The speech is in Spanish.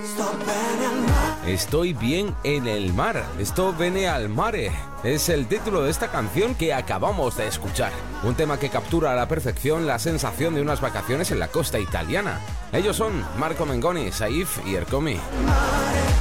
Estoy bien en el mar. Sto bene al mare. Es el título de esta canción que acabamos de escuchar. Un tema que captura a la perfección la sensación de unas vacaciones en la costa italiana. Ellos son Marco Mengoni, Saif y Ercomi.